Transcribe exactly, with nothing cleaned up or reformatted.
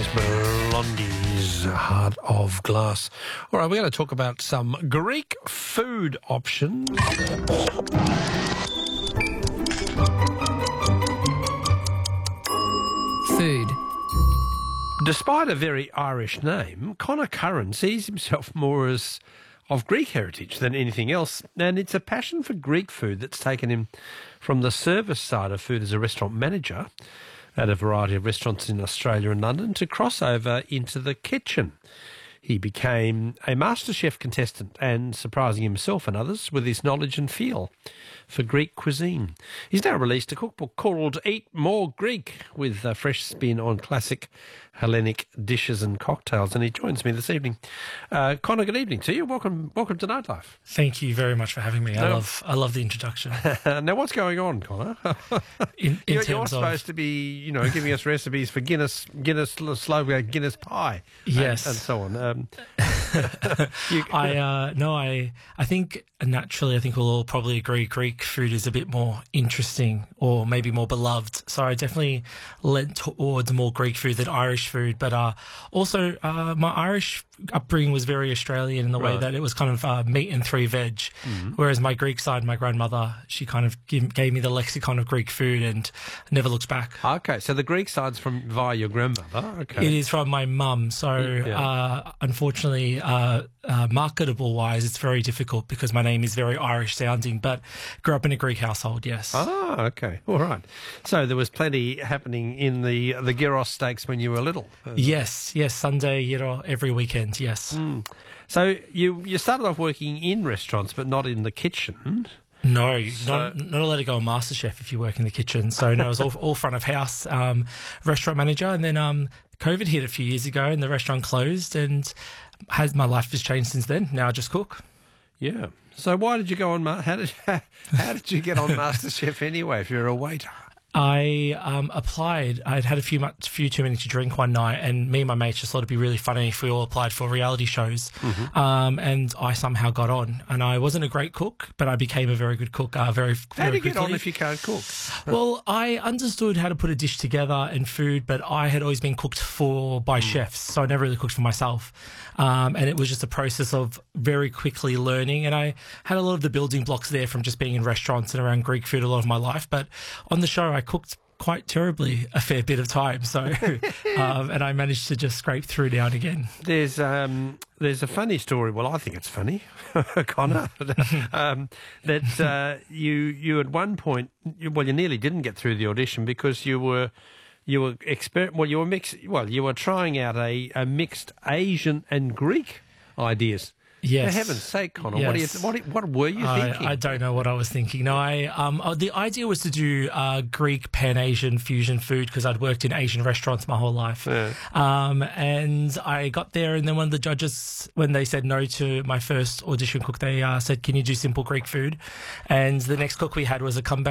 There's Blondie's Heart of Glass. All right, we're going to talk about some Greek food options. Food. Despite a very Irish name, Conor Curran sees himself more as of Greek heritage than anything else, and it's a passion for Greek food that's taken him from the service side of food as a restaurant manager at a variety of restaurants in Australia and London to cross over into the kitchen. He became a MasterChef contestant and surprising himself and others with his knowledge and feel for Greek cuisine. He's now released a cookbook called Eat More Greek with a fresh spin on classic Hellenic dishes and cocktails, and he joins me this evening. Uh, Conor, good evening to you. Welcome welcome to Nightlife. Thank you very much for having me. I No. love I love the introduction. Now, what's going on, Conor? In, in You're, terms you're of supposed to be, you know, giving us recipes for Guinness, Guinness slow Guinness pie, and- Yes. and, so on. Um, you, I uh, no, I I think naturally I think we'll all probably agree Greek food is a bit more interesting or maybe more beloved. So I definitely lent towards more Greek food than Irish food. But uh, also uh, my Irish upbringing was very Australian in the way Right. that it was kind of uh, meat and three veg, whereas my Greek side, my grandmother, she kind of give, gave me the lexicon of Greek food and never looked back. okay, so the Greek side's from via your grandmother. Okay. It is from my mum, so Yeah. uh, unfortunately, uh, uh, marketable-wise, it's very difficult because my name is very Irish-sounding, but grew up in a Greek household, yes. Ah, okay, all right. So there was plenty happening in the the gyros steaks when you were little. Uh, Yes, yes, Sunday, you know, every weekend, yes. So you you started off working in restaurants, but not in the kitchen. No, So- not, not allowed to go on MasterChef if you work in the kitchen. So no, it was all, all front of house, um, restaurant manager, and then um, COVID hit a few years ago, and the restaurant closed, and has my life has changed since then. Now I just cook. Yeah. So why did you go on? Ma- How did how did you get on MasterChef anyway? If you're a waiter. I um, applied. I'd had a few much, few too many to drink one night, and me and my mates just thought it'd be really funny if we all applied for reality shows. Um, and I somehow got on. And I wasn't a great cook, but I became a very good cook. Uh, very, How do very you get on quickly. if you can't cook? Well, I understood how to put a dish together and food, but I had always been cooked for by chefs, so I never really cooked for myself. Um, and it was just a process of very quickly learning. And I had a lot of the building blocks there from just being in restaurants and around Greek food a lot of my life. But on the show, I cooked quite terribly a fair bit of time. So, um, and I managed to just scrape through now and again. There's um there's a funny story. Well, I think it's funny, Conor, um, that uh, you you at one point, you, well, you nearly didn't get through the audition because you were you were exper- well you were mix well you were trying out a, a mixed Asian and Greek ideas. Yes. For heaven's sake, Conor, what, do you, Yes. what, what were you thinking? I, I don't know what I was thinking. No, I um uh, the idea was to do uh, Greek Pan Asian fusion food because I'd worked in Asian restaurants my whole life. Yeah. Um, and I got there, and then one of the judges, when they said no to my first audition cook, they uh, said, "Can you do simple Greek food?" And the next cook we had was a comeback.